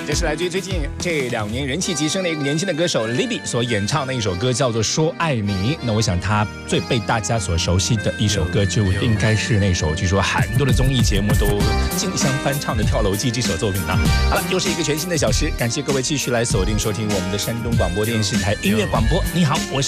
这是来自于最近这2年人气急升的一个年轻的歌手 Libby 所演唱的一首歌，叫做《说爱你》。那我想他最被大家所熟悉的一首歌，就应该是那首据说很多的综艺节目都竞相翻唱的《跳楼机》这首作品了。好了，又是一个全新的小时，感谢各位继续来锁定收听我们的山东广播电视台音乐广播。你好，我是